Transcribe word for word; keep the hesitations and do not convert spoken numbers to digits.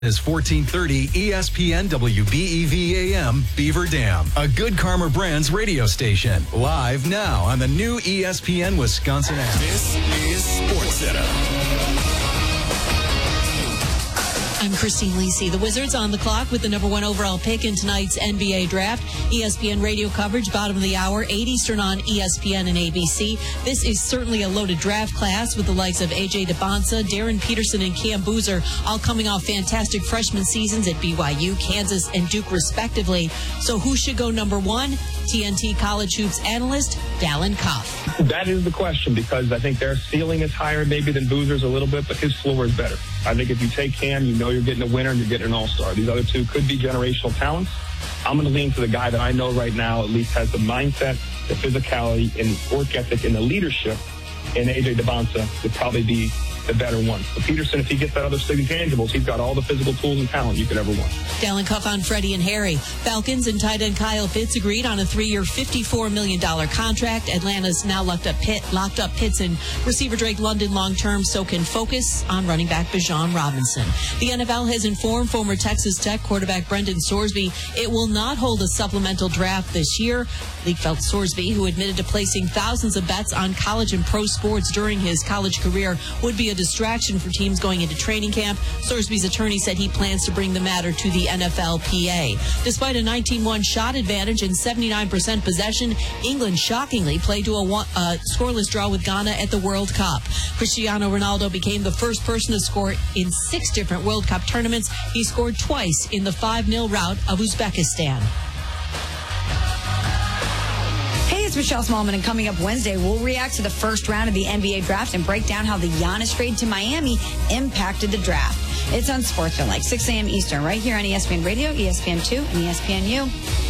Is fourteen thirty E S P N W B E V A M Beaver Dam, a Good Karma Brands radio station. Live now on the new E S P N Wisconsin app. This is SportsCenter. I'm Christine Lisi. The Wizards on the clock with the number one overall pick in tonight's N B A draft. E S P N radio coverage, bottom of the hour, eight Eastern on E S P N and A B C. This is certainly a loaded draft class with the likes of A J DeBonsa, Darren Peterson, and Cam Boozer, all coming off fantastic freshman seasons at B Y U, Kansas, and Duke, respectively. So who should go number one? T N T College Hoops analyst Dallin Cuff. That is the question, because I think their ceiling is higher maybe than Boozer's a little bit, but his floor is better. I think if you take Cam, you know you're getting a winner and you're getting an all-star. These other two could be generational talents. I'm going to lean to the guy that I know right now at least has the mindset, the physicality, and work ethic, and the leadership. And A J DeBonsa would probably be the better one. But Peterson, if he gets that other six intangibles, he's got all the physical tools and talent you could ever want. Dallin Cuff on Freddie and Harry. Falcons and tight end Kyle Pitts agreed on a three-year, fifty-four million dollars contract. Atlanta's now locked up Pitt, locked up Pitts and receiver Drake London long-term, so can focus on running back Bijan Robinson. The N F L has informed former Texas Tech quarterback Brendan Sorsby it will not hold a supplemental draft this year. League felt Sorsby, who admitted to placing thousands of bets on college and pro sports during his college career, would be a distraction for teams going into training camp. Sorsby's attorney said he plans to bring the matter to the N F L P A. Despite a nineteen one shot advantage and seventy-nine percent possession, England shockingly played to a one, uh, scoreless draw with Ghana at the World Cup. Cristiano Ronaldo became the first person to score in six different World Cup tournaments. He scored twice in the five nil rout of Uzbekistan. Hey, it's Michelle Smallman, and coming up Wednesday, we'll react to the first round of the N B A draft and break down how the Giannis trade to Miami impacted the draft. It's on SportsCenter, like six a.m. Eastern, right here on E S P N Radio, E S P N two, and E S P N U.